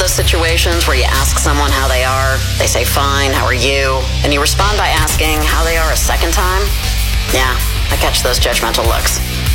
those situations where you ask someone how they are, they say fine, how are you, and you respond by asking how they are a second time? Yeah, I catch those judgmental looks.